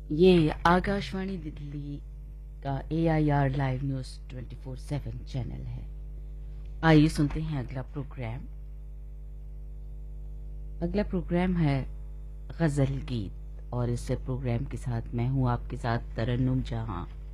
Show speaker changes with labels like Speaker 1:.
Speaker 1: ये आकाशवाणी दिल्ली का AIR live news 24/7 channel है। आइए सुनते हैं अगला प्रोग्राम है गजल गीत और इस प्रोग्राम के साथ मैं हूं आपके साथ तरन्नुम जहां।